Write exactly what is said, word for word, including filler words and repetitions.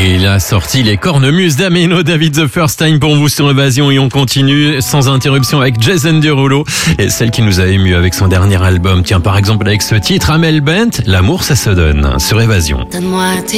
Et il a sorti les cornemuses d'Ameno, David The First Time pour vous sur Évasion, et on continue sans interruption avec Jason Derulo, et celle qui nous a ému avec son dernier album. Tiens, par exemple avec ce titre, Amel Bent, L'amour ça se donne sur Évasion. Donne-moi tes